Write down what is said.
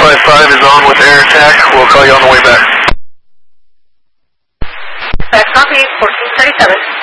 255 is on with air attack. We'll call you on the way back. Copy, 1437.